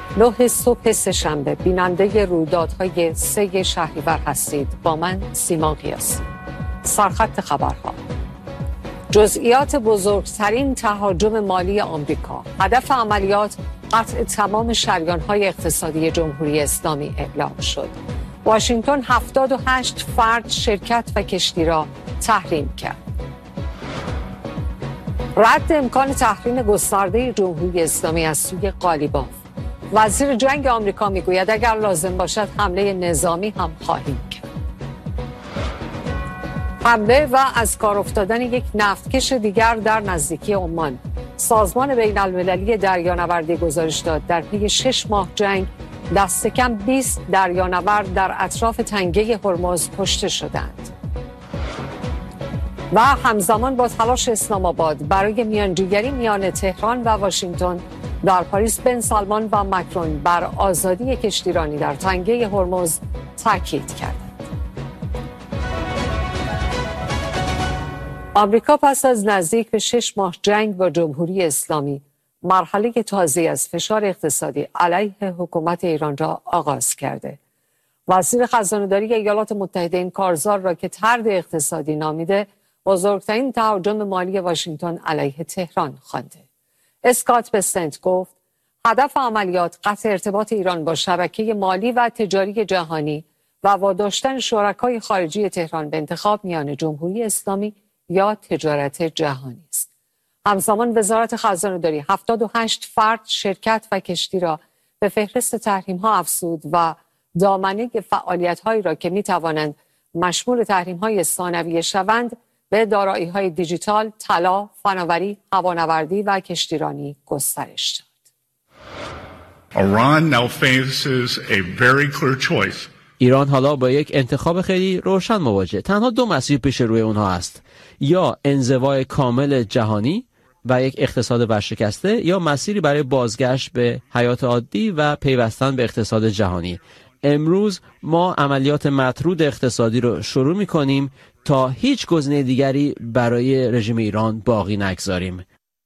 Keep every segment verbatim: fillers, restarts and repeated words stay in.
نه صبح سه‌شنبه بیننده رویدادهای سه شهریور هستید. با من سیمان قیاسی. سرخط خبرها: جزئیات بزرگترین تهاجم مالی آمریکا. هدف عملیات قطع تمام شریان‌های اقتصادی جمهوری اسلامی اعلام شد. واشنگتن هفتاد و هشت فرد، شرکت و کشتی را تحریم کرد. رد امکان تحریم گسترده جمهوری اسلامی از سوی قالیباف. وزیر جنگ آمریکا میگوید اگر لازم باشد حمله نظامی هم خواهیم کرد. حمله و از کار افتادن یک نفتکش دیگر در نزدیکی عمان. سازمان بین المللی دریانوردی گزارش داد در پی شش ماه جنگ دست کم بیست دریانورد در اطراف تنگه هرمز کشته شدند. و همزمان با تلاش اسلام آباد برای میانجیگری میان تهران و واشنگتن، در پاریس بن سلمان و مکرون بر آزادی کشتیرانی در تنگه هرمز تاکید کردند. آمریکا پس از نزدیک به شش ماه جنگ با جمهوری اسلامی، مرحله تازه‌ای از فشار اقتصادی علیه حکومت ایران را آغاز کرده. وزیر خزانه‌داری ایالات متحده این کارزار را که طرد اقتصادی نامیده، بزرگترین تهاجم مالی واشنگتن علیه تهران خوانده. اسکات بسنت گفت هدف عملیات قطع ارتباط ایران با شبکه مالی و تجاری جهانی و واداشتن شرکای خارجی تهران به انتخاب میان جمهوری اسلامی یا تجارت جهانی است. همزمان وزارت خزانه‌داری هفتاد و هشت فرد، شرکت و کشتی را به فهرست تحریم‌ها افزود و دامنه فعالیت‌هایی را که می‌توانند مشمول تحریم‌های ثانویه شوند به دارایی‌های دیجیتال، طلا، فناوری، هوانوردی و کشتیرانی گسترش داد. Iran now faces a very clear choice. ایران حالا با یک انتخاب خیلی روشن مواجه. تنها دو مسیر پیش روی اونها است: یا انزوای کامل جهانی و یک اقتصاد ورشکسته، یا مسیری برای بازگشت به حیات عادی و پیوستن به اقتصاد جهانی. امروز ما عملیات مطرود اقتصادی رو شروع می‌کنیم تا هیچ گزینه دیگری برای رژیم ایران باقی نگذاریم.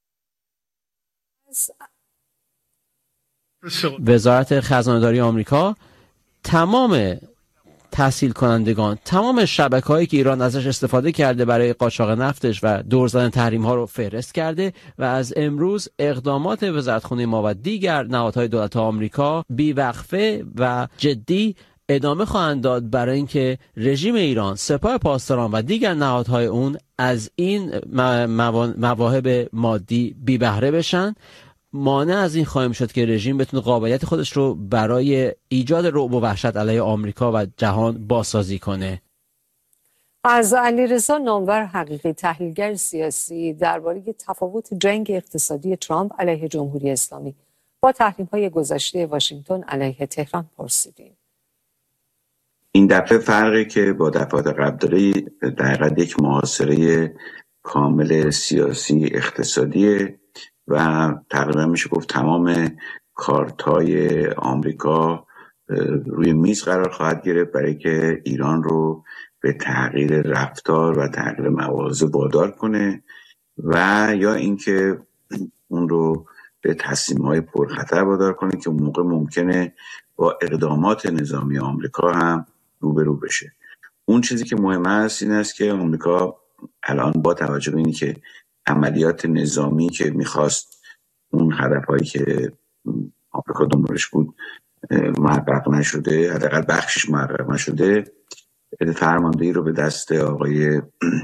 وزارت خزانه‌داری آمریکا تمام تحصیل کنندگان، تمام شبکه‌هایی که ایران ازش استفاده کرده برای قاچاق نفتش و دور زدن تحریم‌ها رو فهرست کرده و از امروز اقدامات وزارتخانه ما و دیگر نهادهای دولت آمریکا بی‌وقفه و جدی ادامه خواهند داد برای اینکه رژیم ایران، سپاه پاسداران و دیگر نهادهای اون از این مواهب مادی بی بهره بشن. مانع از این خواهیم شد که رژیم بتونه قابلیت خودش رو برای ایجاد رعب و وحشت علیه آمریکا و جهان بازسازی کنه. از علیرضا نامور حقیقی، تحلیلگر سیاسی، درباره تفاوت جنگ اقتصادی ترامپ علیه جمهوری اسلامی با تحریم‌های گذشته واشنگتن علیه تهران پرسیدیم. این دفعه فرقی که با دفعات قبل داره در حقیقت یک محاصره کامل سیاسی اقتصادی و تقریبا میشه گفت تمام کارت‌های آمریکا روی میز قرار خواهد گرفت برای که ایران رو به تغییر رفتار و تغییر مواضع وادار کنه و یا اینکه اون رو به تصمیم‌های پرخطر وادار کنه که اون موقع ممکنه با اقدامات نظامی آمریکا هم روبرو بشه. اون چیزی که مهم است این است که آمریکا الان با توجه به اینی که عملیات نظامی که میخواست اون هدفهایی که آمریکا دنبالش بود محقق نشده، حداقل بخشش محقق نشده، فرماندهی رو به دست آقای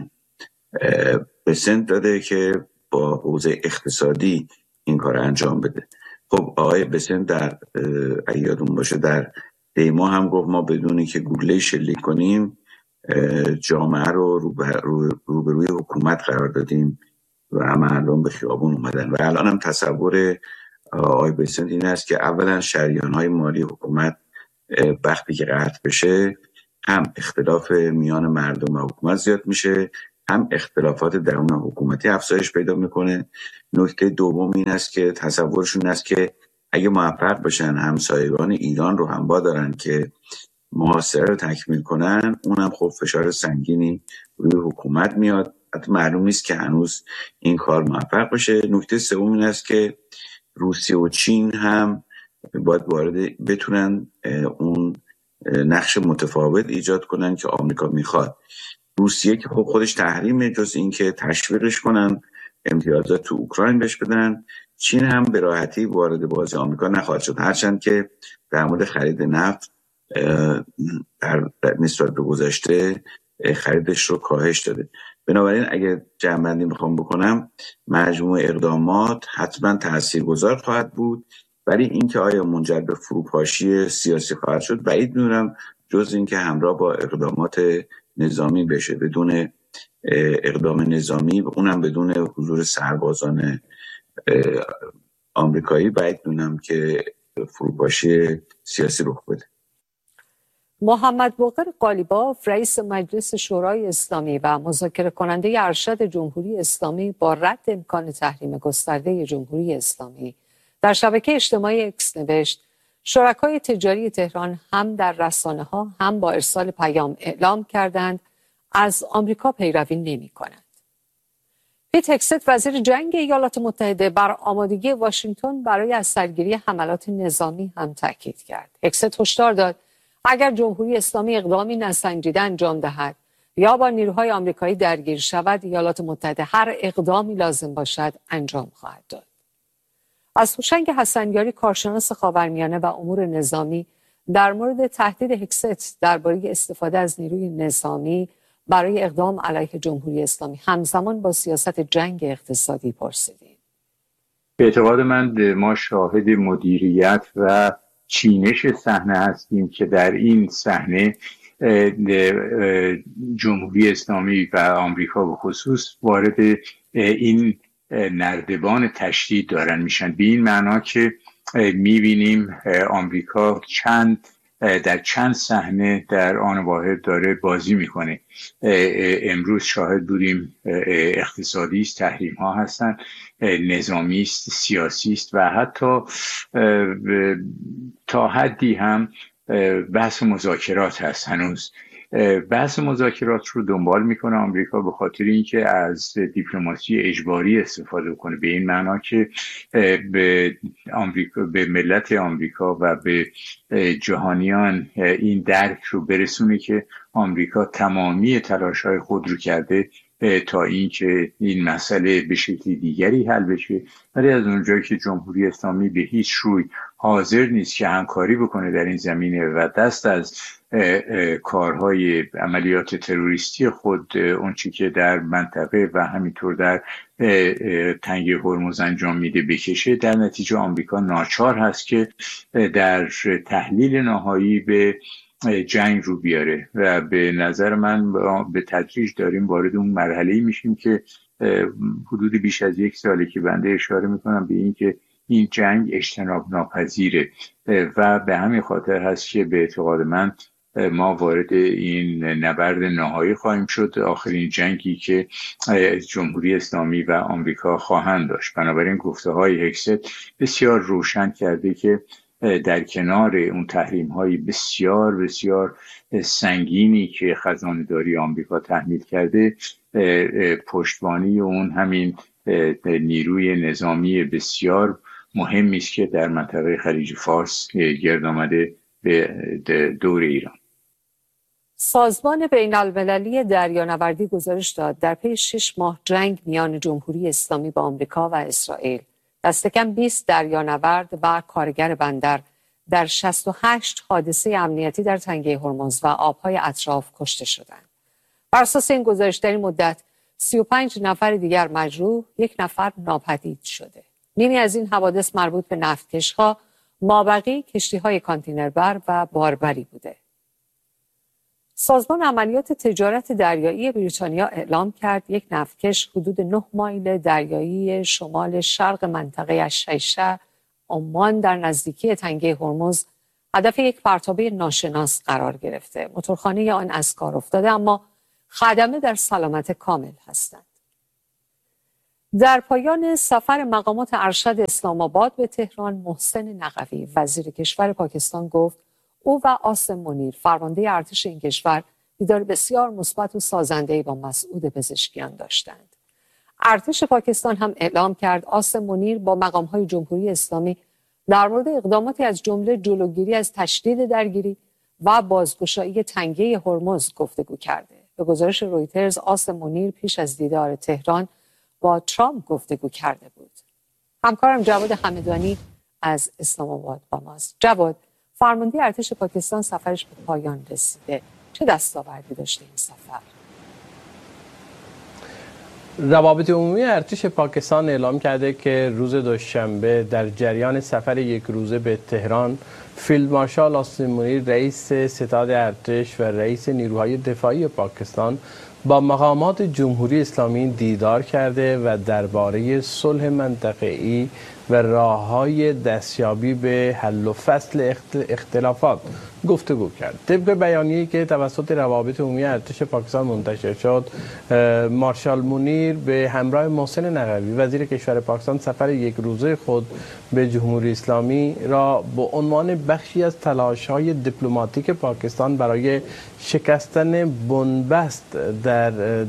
بسنت داده که با حوزه اقتصادی این کار انجام بده. خب آقای بسنت در اگه یادون باشه در دیما هم گفت ما بدونی که گوگله شلیک کنیم جامعه رو روبروی حکومت قرار دادیم و مردم به خیابون اومدن و الان هم تصور آقای بسنت این است که اولا شریان‌های مالی حکومت وقتی که قطع بشه هم اختلاف میان مردم و حکومت زیاد میشه، هم اختلافات درون حکومتی افزایش پیدا میکنه. نکته دوم این است که تصورشون است که اگه موفق بشن همسایگان ایران رو هم وادارن که محاصره رو تکمیل کنن، اونم خب فشار سنگینی روی حکومت میاد. حتی معلوم نیست که هنوز این کار موفق بشه. نکته سوم این است که روسیه و چین هم باید وارد بتونن اون نقش متفاوت ایجاد کنن که آمریکا میخواد. روسیه که خب خودش تحریمه، جز این که تشویقش کنن امتیازات تو اوکراین بهش بدن. چین هم به راحتی وارد بازی آمریکا نخواهد شد، هرچند که در مورد خرید نفت در نسبت به گذشته خریدش رو کاهش داده. بنابراین اگه جمع‌بندی میخوام بکنم، مجموع اقدامات حتما تاثیرگذار خواهد بود، ولی اینکه آیا منجر به فروپاشی سیاسی خواهد شد بعید می‌دونم، جز اینکه همراه با اقدامات نظامی بشه. بدون اقدام نظامی، اونم بدون حضور سربازان آمریکایی، بعید می‌دونم که فروپاشی سیاسی رخ بده. محمد باقر قالیباف رئیس مجلس شورای اسلامی و مذاکره کننده ارشد جمهوری اسلامی با رد امکان تحریم گسترده جمهوری اسلامی در شبکه اجتماعی اکس نوشت: شرکای تجاری تهران هم در رسانه ها هم با ارسال پیام اعلام کردند از آمریکا پیروی نمی کنند. پیت هگست وزیر جنگ ایالات متحده بر آمادگی واشنگتن برای از سرگیری حملات نظامی هم تاکید کرد. هگست هشدار داد اگر جمهوری اسلامی اقدامی نسنجیده انجام دهد یا با نیروهای آمریکایی درگیر شود، ایالات متحده هر اقدامی لازم باشد انجام خواهد داد. از هوشنگ حسنیاری، کارشناس خاورمیانه و امور نظامی، در مورد تهدید هگست درباره استفاده از نیروی نظامی برای اقدام علیه جمهوری اسلامی همزمان با سیاست جنگ اقتصادی پرسیدیم. به اعتقاد من ما شاهد مدیریت و چینش صحنه هستیم که در این صحنه جمهوری اسلامی و آمریکا به خصوص وارد این نردبان تشدید دارن میشن، به این معنا که میبینیم آمریکا چند در چند صحنه در آن واحد داره بازی میکنه. امروز شاهد بودیم اقتصادی است، تحریم ها هستن، نظامی است، سیاسی است و حتی تا حدی هم بحث مذاکرات هست. هنوز بحث مذاکرات رو دنبال میکنه آمریکا به خاطر اینکه از دیپلماسی اجباری استفاده کنه، به این معنا که به آمریکا، به ملت آمریکا و به جهانیان این درک رو برسونه که آمریکا تمامی تلاش‌های خود رو کرده تا اینکه این مسئله به شکلی دیگری حل بشه، ولی از اونجایی که جمهوری اسلامی به هیچ روی حاضر نیست که همکاری بکنه در این زمینه و دست از کارهای عملیات تروریستی خود، اون چی که در منطقه و همینطور در تنگه هرمز انجام میده بکشه، در نتیجه آمریکا ناچار هست که در تحلیل نهایی به جنگ رو بیاره و به نظر من به تدریج داریم وارد اون مرحله‌ای میشیم که حدود بیش از یک ساله که بنده اشاره میکنم به این که این جنگ اجتناب ناپذیره و به همین خاطر هست که به اعتقاد من ما وارد این نبرد نهایی خواهیم شد، آخرین جنگی که جمهوری اسلامی و آمریکا خواهند داشت. بنابراین گفته های هگست بسیار روشن کرده که در کنار اون تحریم های بسیار بسیار سنگینی که خزانه‌داری آمریکا تحمیل کرده، پشتوانی اون همین نیروی نظامی بسیار مهمی است که در منطقه خلیج فارس گرد آمده به دور ایران. سازمان بین المللی دریانوردی گزارش داد در پی شش ماه جنگ میان جمهوری اسلامی با آمریکا و اسرائیل، دست کم بیست دریانورد و کارگر بندر در شصت و هشت حادثه امنیتی در تنگه هرمز و آبهای اطراف کشته شدند. بر اساس این گزارش در این مدت سی و پنج نفر دیگر مجروح، یک نفر ناپدید شده. نیمی از این حوادث مربوط به نفتکش‌ها، مابقی کشتی‌های کانتینربر و باربری بوده. سازمان عملیات تجارت دریایی بریتانیا اعلام کرد یک نفتکش حدود نه مایل دریایی شمال شرق منطقه الشیشه عمان در نزدیکی تنگه هرمز هدف یک پرتابه ناشناس قرار گرفته. موتورخانه آن از کار افتاده اما خدمه در سلامت کامل هستند. در پایان سفر مقامات ارشد اسلام آباد به تهران، محسن نقوی وزیر کشور پاکستان گفت او و عاصم منیر فرمانده ارتش این کشور دیدار بسیار مثبت و سازنده‌ای با مسعود پزشکیان داشتند. ارتش پاکستان هم اعلام کرد عاصم منیر با مقام‌های جمهوری اسلامی در مورد اقداماتی از جمله جلوگیری از تشدید درگیری و بازگشایی تنگه هرمز گفتگو کرده. به گزارش رویترز، آسم منیر پیش از دیدار تهران با ترامپ گفتگو کرده بود. همکارم جواد همدانی از اسلام آباد با ماست. جواد، فرمانده ارتش پاکستان سفرش به پایان رسیده. چه دستاوردی داشته این سفر؟ روابط عمومی ارتش پاکستان اعلام کرده که روز دوشنبه در جریان سفر یک روزه به تهران، فیلد مارشال آسم منیر رئیس ستاد ارتش و رئیس نیروهای دفاعی پاکستان با مقامات جمهوری اسلامی دیدار کرده و درباره صلح منطقه‌ای و راه‌های دستیابی به حل و فصل اختلافات گفتگو کرد. طبق بیانیه‌ای که توسط روابط عمومی ارتش پاکستان منتشر شد، مارشال منیر به همراه محسن نقوی وزیر کشور پاکستان سفر یک روزه خود به جمهوری اسلامی را به عنوان بخشی از تلاش‌های دیپلماتیک پاکستان برای شکستن بنبست در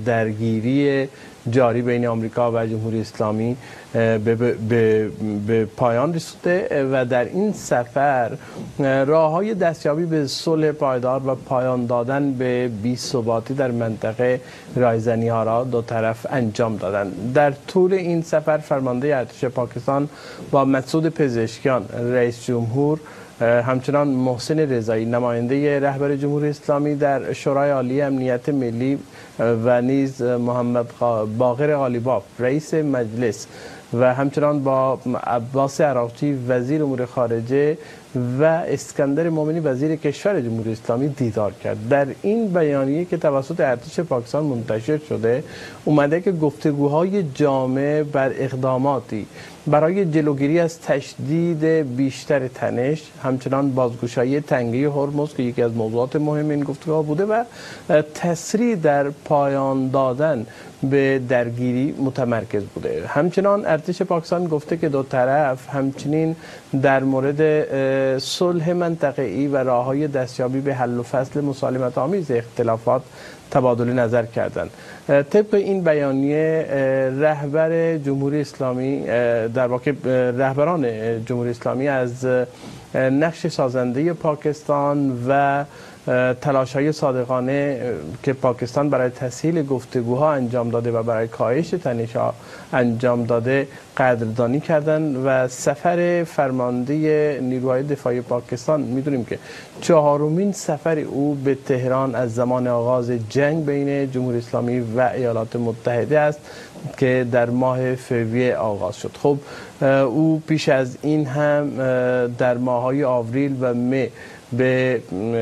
درگیری جاری بین آمریکا و جمهوری اسلامی به, به, به پایان رسیده و در این سفر راه‌های دستیابی به صلح پایدار و پایان دادن به بی‌ثباتی در منطقه رایزنی‌ها را دو طرف انجام دادند. در طول این سفر فرمانده ارتش پاکستان با مسعود پزشکیان رئیس جمهور، همچنان محسن رضایی نماینده رهبر جمهوری اسلامی در شورای عالی امنیت ملی و نیز محمد باقر قالیباف رئیس مجلس و همچنان با عباس عراقچی وزیر امور خارجه و اسکندر مومنی وزیر کشور جمهوری اسلامی دیدار کرد. در این بیانیه که توسط ارتش پاکستان منتشر شده اومده که گفتگوهای جامع بر اقداماتی برای جلوگیری از تشدید بیشتر تنش، همچنان بازگشایی تنگه هرمز که یکی از موضوعات مهم این گفتگوها بوده و تسریع در پایان دادن به درگیری متمرکز بوده. همچنان ارتش پاکستان گفته که دو طرف همچنین در مورد صلح منطقه‌ای و راه‌های دستیابی به حل و فصل مسالمت آمیز اختلافات تبادل نظر کردند. طبق این بیانیه رهبر جمهوری اسلامی، در واقع رهبران جمهوری اسلامی از نقش سازنده پاکستان و تلاش‌های صادقانه که پاکستان برای تسهیل گفتگوها انجام داده و برای کاهش تنش‌ها انجام داده قدردانی کردند و سفر فرمانده نیروهای دفاعی پاکستان، می‌دونیم که چهارمین سفر او به تهران از زمان آغاز جنگ بین جمهوری اسلامی و ایالات متحده است که در ماه فوریه آغاز شد. خب او پیش از این هم در ماه‌های آوریل و مه به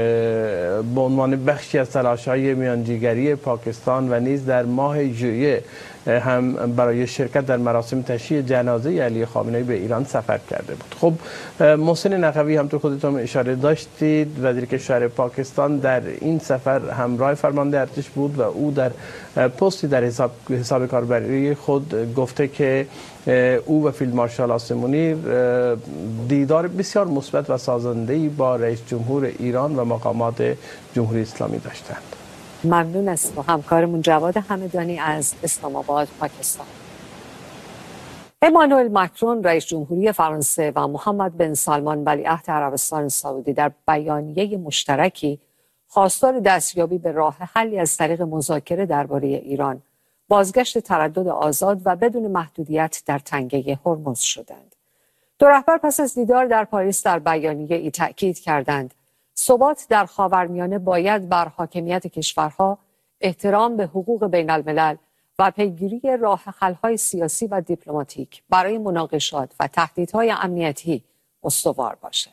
به عنوان بخشی از تلاش‌های میانجیگری پاکستان و نیز در ماه ژوئیه هم برای شرکت در مراسم تشییع جنازه علی خامنه‌ای به ایران سفر کرده بود. خب محسن نقوی همونطور خودتون اشاره داشتید وزیر کشور پاکستان در این سفر همراه فرمانده ارتش بود و او در پستی در حساب حساب کاربری خود گفته که او و فیلد مارشال آسم منیر دیدار بسیار مثبت و سازنده‌ای با رئیس جمهور ایران و مقامات جمهوری اسلامی داشتند. ممنون از تو همکارمون جواد همدانی از اسلام آباد، پاکستان. امانوئل ماکرون رئیس جمهوری فرانسه و محمد بن سلمان ولیعهد عربستان سعودی در بیانیه مشترکی خواستار دستیابی به راه حلی از طریق مذاکره درباره ایران، بازگشت تردد آزاد و بدون محدودیت در تنگه هرمز شدند. دو رهبر پس از دیدار در پاریس در بیانیه ای تأکید کردند ثبات در خاورمیانه باید بر حاکمیت کشورها، احترام به حقوق بین الملل و پیگیری راه حل‌های سیاسی و دیپلماتیک برای مناقشات و تهدیدهای امنیتی استوار باشد.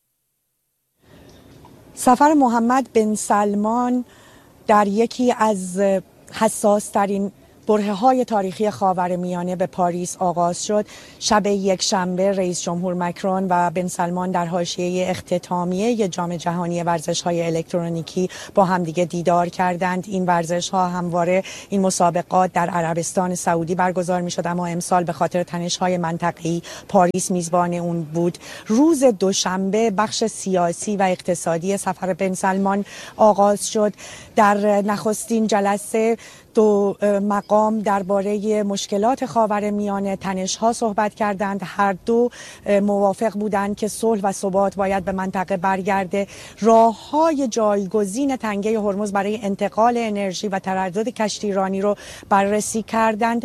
سفر محمد بن سلمان در یکی از حساس‌ترین برهه‌های تاریخی خاورمیانه به پاریس آغاز شد. شب یک شنبه رئیس جمهور ماکرون و بن سلمان در حاشیه اختتامیه جام جهانی ورزش‌های الکترونیکی با همدیگه دیدار کردند. این ورزش‌ها همواره این مسابقات در عربستان سعودی برگزار می‌شد، اما امسال به خاطر تنش‌های منطقه‌ای پاریس میزبان اون بود. روز دوشنبه بخش سیاسی و اقتصادی سفر بن سلمان آغاز شد. در نخستین جلسه دو مقام درباره مشکلات خاورمیانه، تنش‌ها صحبت کردند. هر دو موافق بودند که صلح و ثبات باید به منطقه برگرده. راه‌های جایگزین تنگه هرمز برای انتقال انرژی و تردد کشتیرانی رو بررسی کردند.